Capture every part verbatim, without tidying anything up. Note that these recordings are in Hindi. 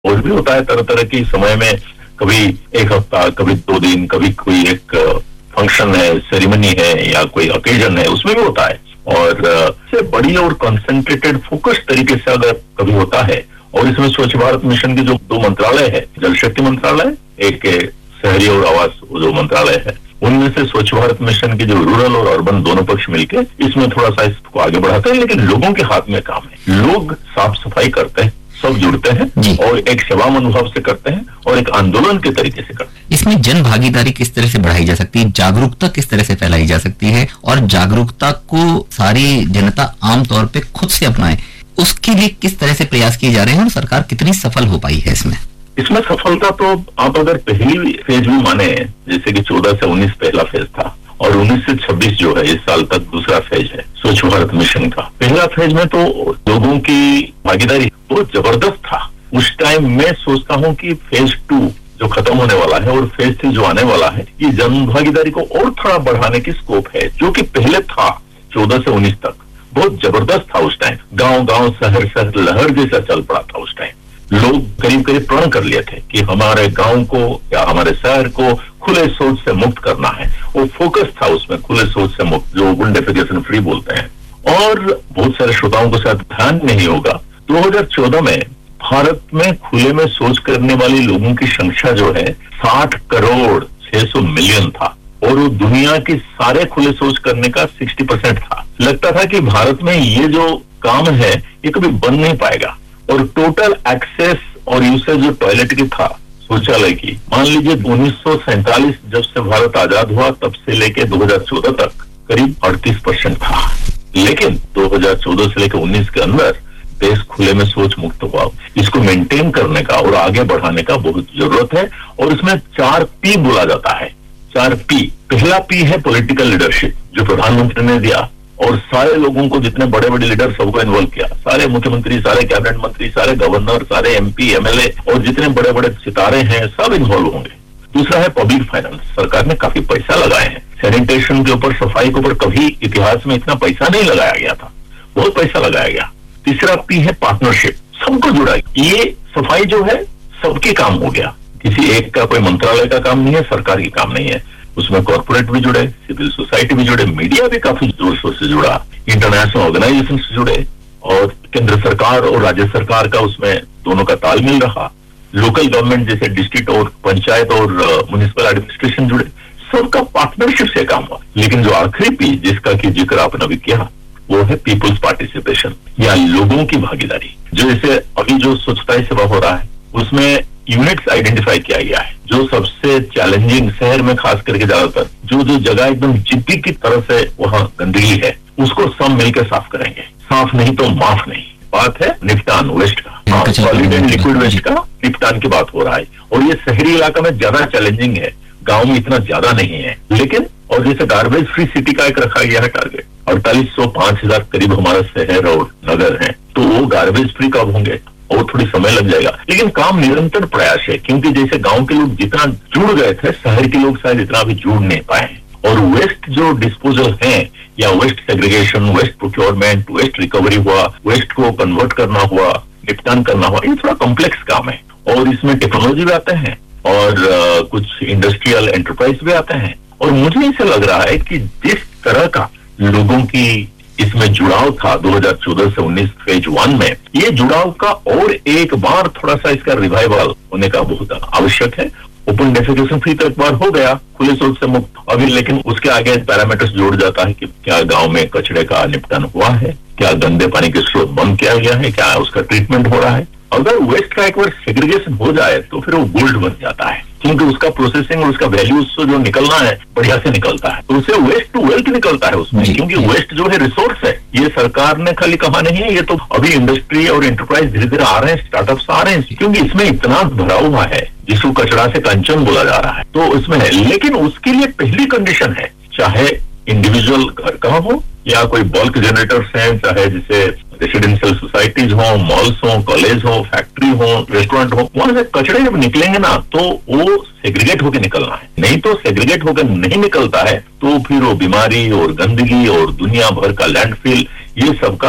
और भी होता है तरह तरह की समय में, कभी एक हफ्ता, कभी दो दिन, कभी कोई एक फंक्शन है, सेरेमनी है या कोई ओकेजन है, उसमें भी होता है। और से बड़ी और कंसंट्रेटेड फोकस तरीके से अगर कभी होता है, और इसमें स्वच्छ भारत मिशन के जो दो मंत्रालय है, जल शक्ति मंत्रालय, एक शहरी और आवास जो मंत्रालय है, उनमें से स्वच्छ भारत मिशन के जो रूरल और अर्बन दोनों पक्ष मिलकर इसमें थोड़ा सा इसको आगे बढ़ाते हैं, लेकिन लोगों के हाथ में काम है। लोग साफ सफाई करते हैं, सब जुड़ते हैं और एक सेवा मनोभाव से करते हैं और एक आंदोलन के तरीके से करते हैं। इसमें जन भागीदारी किस तरह से बढ़ाई जा सकती है, जागरूकता किस तरह से फैलाई जा सकती है, और जागरूकता को सारी जनता आमतौर पे खुद से अपनाए, उसके लिए किस तरह से प्रयास किए जा रहे हैं और सरकार कितनी सफल हो पाई है इसमें? इसमें सफलता तो आप अगर पहली फेज भी माने, जैसे कि चौदह से उन्नीस पहला फेज था और उन्नीस से छब्बीस जो है इस साल तक दूसरा फेज है स्वच्छ भारत मिशन का। पहला फेज में तो लोगों की भागीदारी बहुत जबरदस्त था। उस टाइम मैं सोचता हूँ कि फेज टू जो खत्म होने वाला है और फेज थ्री जो आने वाला है, ये जन भागीदारी को और थोड़ा बढ़ाने की स्कोप है, जो कि पहले था चौदह से उन्नीस तक बहुत जबरदस्त था। उस टाइम गांव गांव शहर शहर लहर जैसा चल पड़ा था। उस टाइम लोग करीब करीब प्रण कर लिए थे कि हमारे गांव को या हमारे शहर को खुले शौच से मुक्त करना है। वो फोकस था उसमें, खुले शौच से मुक्त, जो ओपन डेफिकेशन फ्री बोलते हैं। और बहुत सारे श्रोताओं को शायद ध्यान नहीं होगा, दो हज़ार चौदह में भारत में खुले में शौच करने वाले लोगों की संख्या जो है साठ करोड़ छह सौ मिलियन था, और वो दुनिया की सारे खुले शौच करने का साठ परसेंट था। लगता था कि भारत में ये जो काम है ये कभी बन नहीं पाएगा। और टोटल एक्सेस और यूसेज जो टॉयलेट की था, शौचालय की, मान लीजिए उन्नीस सौ सैंतालीस जब से भारत आजाद हुआ तब से लेके दो हज़ार चौदह तक करीब अड़तीस परसेंट था। लेकिन दो हज़ार चौदह से लेकर उन्नीस के अंदर देश खुले में शौच मुक्त हुआ। इसको मेंटेन करने का और आगे बढ़ाने का बहुत जरूरत है। और इसमें चार पी बोला जाता है। चार पी, पहला पी है पॉलिटिकल लीडरशिप, जो प्रधानमंत्री ने दिया और सारे लोगों को, जितने बड़े बड़े लीडर सबको इन्वॉल्व किया, सारे मुख्यमंत्री, सारे कैबिनेट मंत्री, सारे गवर्नर, सारे एमपी, एमएलए और जितने बड़े बड़े सितारे हैं सब इन्वॉल्व होंगे। दूसरा है पब्लिक फाइनेंस, सरकार ने काफी पैसा लगाए हैं सैनिटेशन के ऊपर, सफाई के ऊपर, कभी इतिहास में इतना पैसा नहीं लगाया गया था, बहुत पैसा लगाया गया। तीसरा पी है पार्टनरशिप, सबको जुड़ा। ये सफाई जो है सबके काम हो गया, किसी एक का कोई मंत्रालय का काम नहीं है, सरकार की काम नहीं है। उसमें कॉर्पोरेट भी जुड़े, सिविल सोसाइटी भी जुड़े, मीडिया भी काफी जोर शोर से जुड़ा, इंटरनेशनल ऑर्गेनाइजेशन से जुड़े, और केंद्र सरकार और राज्य सरकार का उसमें दोनों का तालमेल रहा। लोकल गवर्नमेंट जैसे डिस्ट्रिक्ट और पंचायत और म्युनिसिपल एडमिनिस्ट्रेशन जुड़े, सबका पार्टनरशिप से काम हुआ। लेकिन जो आखिरी पी जिसका की जिक्र आपने अभी किया, वो है पीपुल्स पार्टिसिपेशन या लोगों की भागीदारी। जो जैसे अभी जो स्वच्छता ही सेवा हो रहा है, उसमें यूनिट्स आइडेंटिफाई किया गया है जो सबसे चैलेंजिंग, शहर में खास करके ज्यादातर जो जो जगह एकदम चिप्पी की तरह से वहाँ गंदगी है, उसको सब मिलकर साफ करेंगे। साफ नहीं तो माफ नहीं। बात है निपटान वेस्ट का, सॉलिड एंड लिक्विड वेस्ट का निपटान की बात हो रहा है। और ये शहरी इलाका में ज्यादा चैलेंजिंग है, गांव में इतना ज्यादा नहीं है। लेकिन और जैसे गार्बेज फ्री सिटी का एक रखा गया है टारगेट, अड़तालीस सौ पांच हजार करीब हमारा शहर और नगर है, तो वो गार्बेज फ्री कब होंगे और थोड़ी समय लग जाएगा। लेकिन काम निरंतर प्रयास है, क्योंकि जैसे गांव के लोग जितना जुड़ गए थे, शहर के लोग शायद इतना भी जुड़ नहीं पाए। और वेस्ट जो डिस्पोजल है या waste segregation, waste procurement, waste recovery हुआ, वेस्ट को कन्वर्ट करना हुआ, निपटान करना हुआ, ये थोड़ा कॉम्प्लेक्स काम है। और इसमें टेक्नोलॉजी भी आते हैं और uh, कुछ इंडस्ट्रियल एंटरप्राइज भी आते हैं। और मुझे ऐसा लग रहा है कि जिस तरह का लोगों की इसमें जुड़ाव था दो हज़ार चौदह से उन्नीस फेज वन में, ये जुड़ाव का और एक बार थोड़ा सा इसका रिवाइवल होने का बहुत आवश्यक है। ओपन डेफिकेशन फ्री तो एक बार हो गया, खुले शौच से मुक्त अभी, लेकिन उसके आगे पैरामीटर्स जोड़ जाता है कि क्या गांव में कचरे का निपटान हुआ है, क्या गंदे पानी के स्रोत बंद किया गया है, क्या उसका ट्रीटमेंट हो रहा है। अगर वेस्ट का एक बार सेग्रीगेशन हो जाए तो फिर वो गोल्ड बन जाता है, क्योंकि उसका प्रोसेसिंग और उसका वैल्यू से जो निकलना है बढ़िया से निकलता है, तो उससे वेस्ट टू वेल्थ निकलता है उसमें। क्योंकि वेस्ट जो है रिसोर्स है, ये सरकार ने खाली कहा नहीं है, ये तो अभी इंडस्ट्री और एंटरप्राइज धीरे धीरे आ रहे हैं, स्टार्टअप्स आ रहे हैं, क्योंकि इसमें इतना भरा हुआ है जिसको कचरा से कंचन बोला जा रहा है, तो इसमें है। लेकिन उसके लिए पहली कंडीशन है, चाहे इंडिविजुअल घर का हो या कोई बल्क जनरेटर्स हैं, चाहे जैसे रेसिडेंशियल सोसाइटीज हो, मॉल्स हो, कॉलेज हो, फैक्ट्री हो, रेस्टोरेंट हो, वहां से कचरे जब निकलेंगे ना तो वो सेग्रीगेट होकर निकलना है। नहीं तो सेग्रीगेट होकर नहीं निकलता है तो फिर वो बीमारी और गंदगी और दुनिया भर का लैंडफिल, ये सब का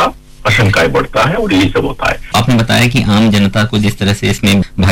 आशंकाएं बढ़ता है और यही सब होता है। आपने बताया कि आम जनता को जिस तरह से इसमें